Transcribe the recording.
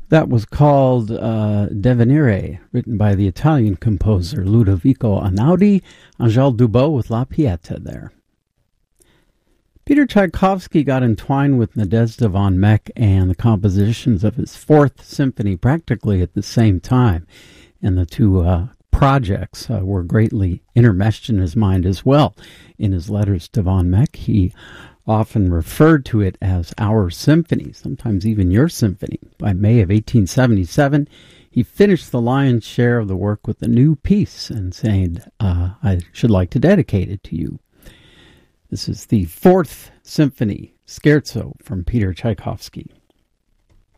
That was called Devenire, written by the Italian composer Ludovico Einaudi, Angèle Dubot with La Pieta there. Peter Tchaikovsky got entwined with Nadezhda von Meck and the compositions of his Fourth Symphony practically at the same time, and the two projects were greatly intermeshed in his mind as well. In his letters to von Meck, he often referred to it as our symphony, sometimes even your symphony. By May of 1877, he finished the lion's share of the work with a new piece and said, I should like to dedicate it to you. This is the Fourth Symphony, Scherzo from Peter Tchaikovsky.